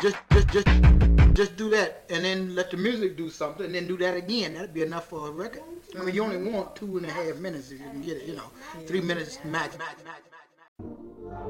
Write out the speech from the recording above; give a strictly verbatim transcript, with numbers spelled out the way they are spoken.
Just, just, just, just do that, and then let the music do something, and then do that again. That'd be enough for a record. I mean, you only want two and a half minutes if you can get it. You know, three minutes max. max, max, max.